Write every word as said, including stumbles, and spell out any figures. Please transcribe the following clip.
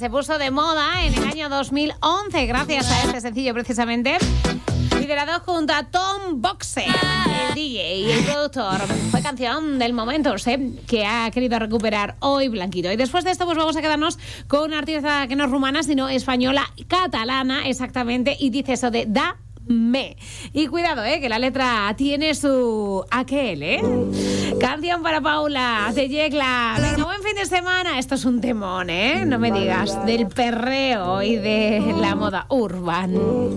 se puso de moda en el año dos mil once gracias a este sencillo precisamente, liderado junto a Tom Boxer, el D J y el productor. Fue canción del momento, sé, que ha querido recuperar hoy Blanquito. Y después de esto pues vamos a quedarnos con una artista que no es rumana, sino española, catalana exactamente, y dice eso de da me. Y cuidado, eh, que la letra tiene su aquel, ¿eh? Canción para Paula, de Yecla. Venga, buen fin de semana. Esto es un temón, ¿eh? No me digas, del perreo y de la moda urban.